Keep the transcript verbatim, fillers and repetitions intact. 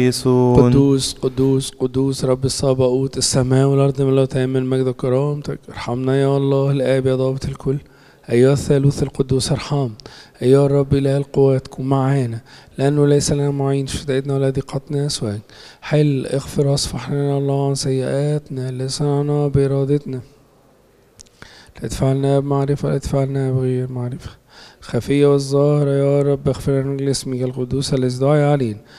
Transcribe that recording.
يسون. قدوس قدوس قدوس رب الصباؤوت، السماء والأرض من لا تأمن مجد وكرامتك. ارحمنا يا الله الآب يا ضابط الكل، أيها الثالوث القدوس ارحم. أيها الرب إله القوات كن معانا، لأنه ليس لنا معين في شدائدنا ولا ضيقتنا أسواج. حل اغفر واصفح لنا الله عن سيئاتنا اللي صنعنا بإرادتنا، لا تدفعنا بمعرفة لا تدفعنا بغير معرفة. خفية والظاهرة يا رب اغفر لنا من اسمك القدوس الذي دعي علينا